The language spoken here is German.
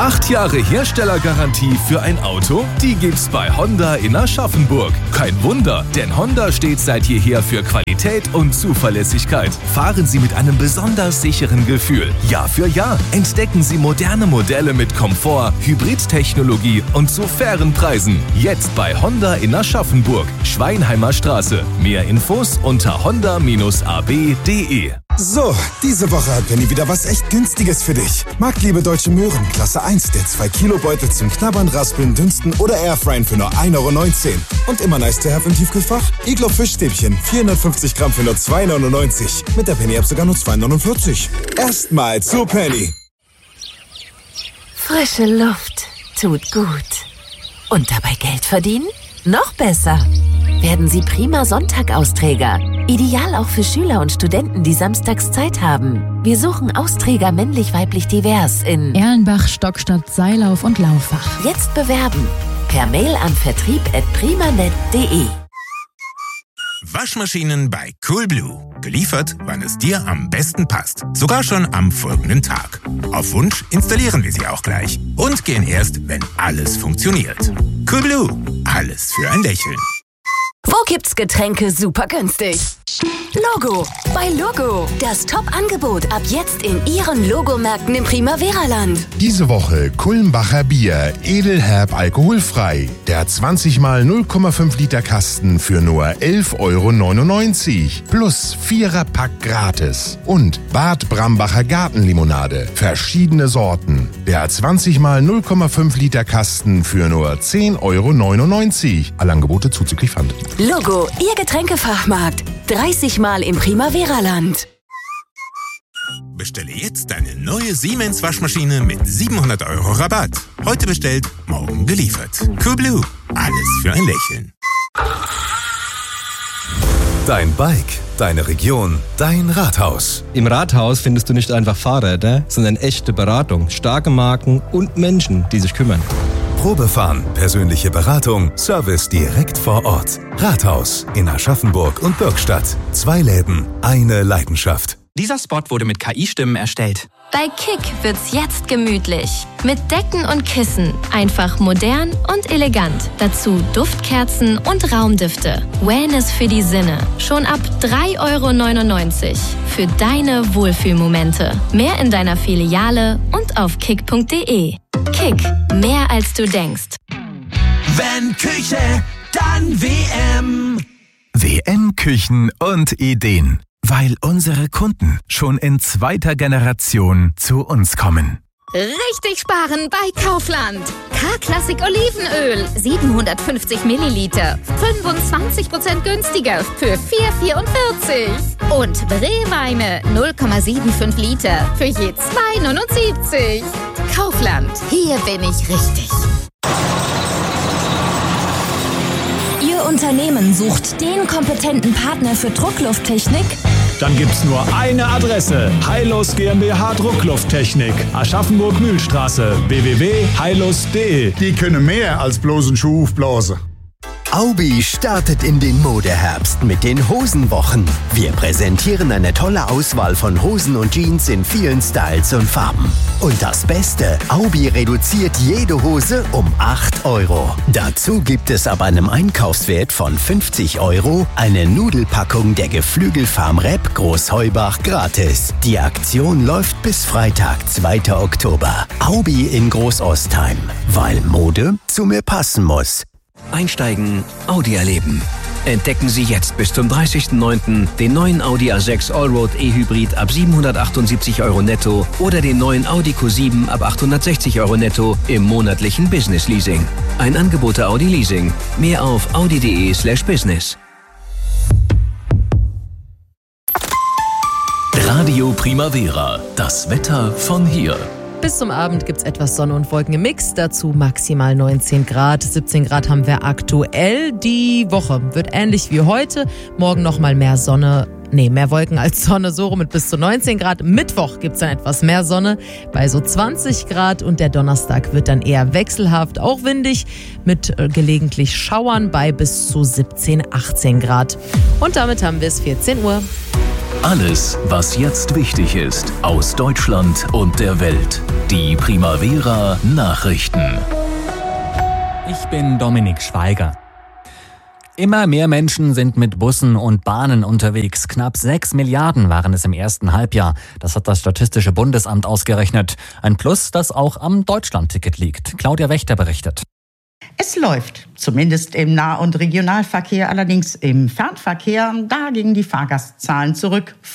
8 Jahre Herstellergarantie für ein Auto? Die gibt's bei Honda in Aschaffenburg. Kein Wunder, denn Honda steht seit jeher für Qualität und Zuverlässigkeit. Fahren Sie mit einem besonders sicheren Gefühl. Jahr für Jahr entdecken Sie moderne Modelle mit Komfort, Hybridtechnologie und zu fairen Preisen. Jetzt bei Honda in Aschaffenburg, Schweinheimer Straße. Mehr Infos unter honda-ab.de. So, diese Woche hat Penny wieder was echt Günstiges für dich. Marktliebe Deutsche Möhren, Klasse 1, der 2-Kilo-Beutel zum Knabbern, Raspeln, Dünsten oder Airfryen für nur 1,19 €. Und immer nice to have im Tiefkühlfach? Iglo Fischstäbchen, 450 Gramm für nur 2,99 €. Mit der Penny-App sogar nur 2,49 €. Erstmal zu Penny. Frische Luft tut gut. Und dabei Geld verdienen? Noch besser. Werden Sie prima Sonntag-Austräger. Ideal auch für Schüler und Studenten, die samstags Zeit haben. Wir suchen Austräger männlich-weiblich divers in Erlenbach, Stockstadt, Seilauf und Laufach. Jetzt bewerben. Per Mail an vertrieb@primanet.de. Waschmaschinen bei Coolblue. Geliefert, wann es dir am besten passt. Sogar schon am folgenden Tag. Auf Wunsch installieren wir sie auch gleich. Und gehen erst, wenn alles funktioniert. Coolblue. Alles für ein Lächeln. Wo gibt's Getränke super günstig? Logo. Bei Logo. Das Top-Angebot ab jetzt in Ihren Logomärkten im Primavera-Land. Diese Woche Kulmbacher Bier, edelherb alkoholfrei. Der 20 mal 0,5 Liter Kasten für nur 11,99 € plus 4er-Pack gratis. Und Bad Brambacher Gartenlimonade, verschiedene Sorten. Der 20 mal 0,5 Liter Kasten für nur 10,99 €. Alle Angebote zuzüglich Pfand. Logo, Ihr Getränkefachmarkt. 30 Mal im Primavera-Land. Bestelle jetzt deine neue Siemens Waschmaschine mit 700 € Rabatt. Heute bestellt, morgen geliefert. Coolblue. Alles für ein Lächeln. Dein Bike, deine Region, dein Rathaus. Im Rathaus findest du nicht einfach Fahrräder, sondern echte Beratung, starke Marken und Menschen, die sich kümmern. Probefahren, persönliche Beratung, Service direkt vor Ort. Rathaus in Aschaffenburg und Bürgstadt. 2 Läden, eine Leidenschaft. Dieser Spot wurde mit KI-Stimmen erstellt. Bei Kick wird's jetzt gemütlich. Mit Decken und Kissen. Einfach modern und elegant. Dazu Duftkerzen und Raumdüfte. Wellness für die Sinne. Schon ab 3,99 € für deine Wohlfühlmomente. Mehr in deiner Filiale und auf kick.de. Kick. Mehr als du denkst. Wenn Küche, dann WM. WM Küchen und Ideen. Weil unsere Kunden schon in 2. Generation zu uns kommen. Richtig sparen bei Kaufland. K-Klassik Olivenöl, 750 Milliliter, 25% günstiger für 4,44 €. Und Brewweine, 0,75 Liter für je 2,79 €. Kaufland, hier bin ich richtig. Ihr Unternehmen sucht den kompetenten Partner für Drucklufttechnik? Dann gibt's nur eine Adresse. Heilos GmbH Drucklufttechnik. Aschaffenburg-Mühlstraße. www.heilos.de. Die können mehr als bloß einen Schuh aufblasen. Aubi startet in den Modeherbst mit den Hosenwochen. Wir präsentieren eine tolle Auswahl von Hosen und Jeans in vielen Styles und Farben. Und das Beste, Aubi reduziert jede Hose um 8 €. Dazu gibt es ab einem Einkaufswert von 50 € eine Nudelpackung der Geflügelfarm Repp Großheubach gratis. Die Aktion läuft bis Freitag, 2. Oktober. Aubi in Großostheim, weil Mode zu mir passen muss. Einsteigen, Audi erleben. Entdecken Sie jetzt bis zum 30.09. den neuen Audi A6 Allroad E-Hybrid ab 778 € netto oder den neuen Audi Q7 ab 860 € netto im monatlichen Business Leasing. Ein Angebot der Audi Leasing. Mehr auf audi.de/business. Radio Primavera, das Wetter von hier. Bis zum Abend gibt es etwas Sonne und Wolken im Mix, dazu maximal 19 Grad. 17 Grad haben wir aktuell. Die Woche wird ähnlich wie heute. Morgen nochmal mehr Sonne. Mehr Wolken als Sonne, so rum mit bis zu 19 Grad. Mittwoch gibt es dann etwas mehr Sonne bei so 20 Grad und der Donnerstag wird dann eher wechselhaft, auch windig mit gelegentlich Schauern bei bis zu 17, 18 Grad. Und damit haben wir es 14 Uhr. Alles, was jetzt wichtig ist, aus Deutschland und der Welt. Die Primavera Nachrichten. Ich bin Dominik Schweiger. Immer mehr Menschen sind mit Bussen und Bahnen unterwegs. Knapp 6 Milliarden waren es im ersten Halbjahr. Das hat das Statistische Bundesamt ausgerechnet. Ein Plus, das auch am Deutschlandticket liegt. Claudia Wächter berichtet. Es läuft, zumindest im Nah- und Regionalverkehr, allerdings im Fernverkehr, da gingen die Fahrgastzahlen zurück.